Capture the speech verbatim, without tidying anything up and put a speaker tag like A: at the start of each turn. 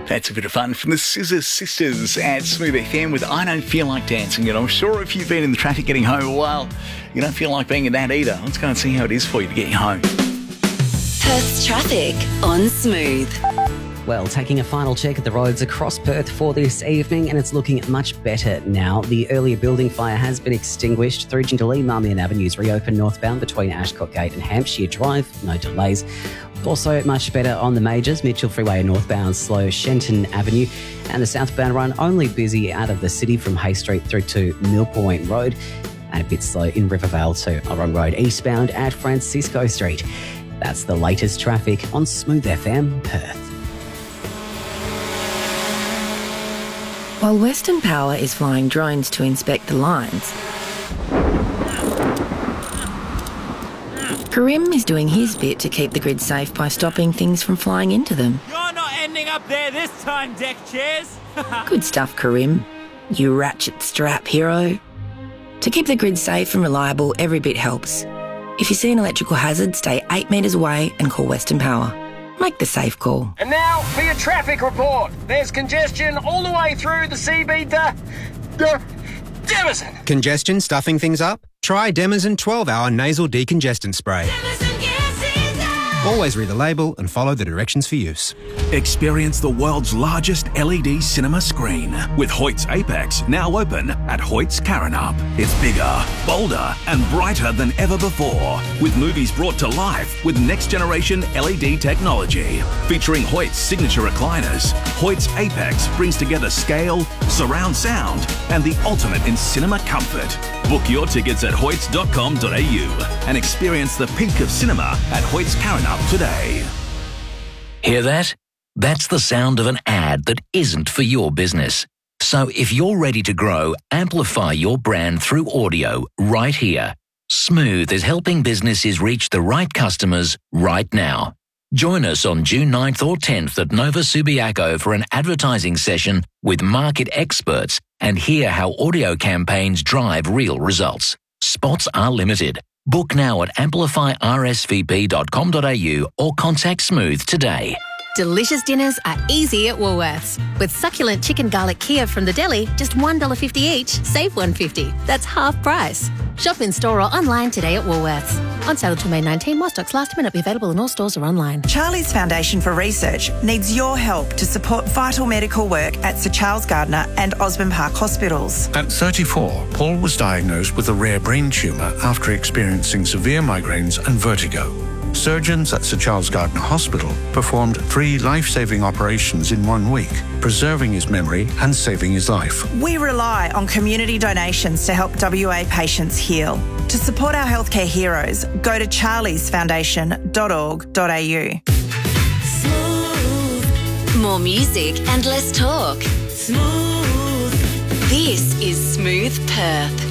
A: That's a bit of fun from the Scissor Sisters at Smooth F M with I Don't Feel Like Dancing. And I'm sure if you've been in the traffic getting home a while, you don't feel like being in that either. Let's go and see how it is for you to get you home.
B: Perth's traffic on Smooth.
C: Well, taking a final check at the roads across Perth for this evening, and it's looking much better now. The earlier building fire has been extinguished through Jindalee. Marmion Avenue's reopened northbound between Ashcott Gate and Hampshire Drive. No delays. Also much better on the majors. Mitchell Freeway northbound slow Shenton Avenue, and the southbound run only busy out of the city from Hay Street through to Mill Point Road, and a bit slow in Rivervale to Orong Road eastbound at Francisco Street. That's the latest traffic on Smooth F M Perth.
D: While Western Power is flying drones to inspect the lines, Karim is doing his bit to keep the grid safe by stopping things from flying into them.
E: You're not ending up there this time, deck chairs.
D: Good stuff, Karim. You ratchet strap hero. To keep the grid safe and reliable, every bit helps. If you see an electrical hazard, stay eight metres away and call Western Power. Make the safe call.
F: And now for your traffic report. There's congestion all the way through the C B to uh, Demison.
G: Congestion stuffing things up? Try Demison twelve hour nasal decongestant spray. Always read the label and follow the directions for use.
H: Experience the world's largest L E D cinema screen with Hoyt's Apex now open at Hoyt's Karrinyup. It's bigger, bolder and brighter than ever before, with movies brought to life with next generation L E D technology. Featuring Hoyt's signature recliners, Hoyt's Apex brings together scale, surround sound and the ultimate in cinema comfort. Book your tickets at hoyts dot com dot a u and experience the peak of cinema at Hoyt's Karrinyup today.
I: Hear that? That's the sound of an ad that isn't for your business. So if you're ready to grow, amplify your brand through audio right here. Smooth is helping businesses reach the right customers right now. Join us on June ninth or tenth at Nova Subiaco for an advertising session with market experts and hear how audio campaigns drive real results. Spots are limited. Book now at amplify r s v p dot com dot a u or contact Smooth today.
J: Delicious dinners are easy at Woolworths. With succulent chicken garlic Kiev from the deli, just one dollar fifty each, save one dollar fifty. That's half price. Shop in store or online today at Woolworths. On sale until May nineteenth, while stocks last, may not be available in all stores or online.
K: Charlie's Foundation for Research needs your help to support vital medical work at Sir Charles Gardner and Osborne Park hospitals.
L: At thirty-four, Paul was diagnosed with a rare brain tumour after experiencing severe migraines and vertigo. Surgeons at Sir Charles Gardner Hospital performed three life-saving operations in one week, preserving his memory and saving his life.
K: We rely on community donations to help W A patients heal. To support our healthcare heroes, go to charlies foundation dot org dot a u.
B: Smooth. More music and less talk. Smooth. This is Smooth Perth.